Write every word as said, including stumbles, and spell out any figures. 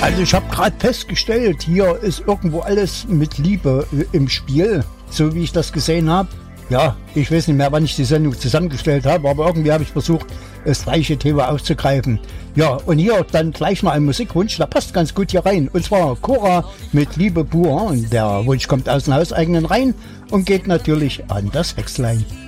Also ich habe gerade festgestellt, hier ist irgendwo alles mit Liebe äh, im Spiel, so wie ich das gesehen habe. Ja, ich weiß nicht mehr, wann ich die Sendung zusammengestellt habe, aber irgendwie habe ich versucht, das gleiche Thema aufzugreifen. Ja, und hier dann gleich mal ein Musikwunsch, der passt ganz gut hier rein. Und zwar Cora mit Liebe pur. Und der Wunsch kommt aus den hauseigenen Reihen und geht natürlich an das Hexlein.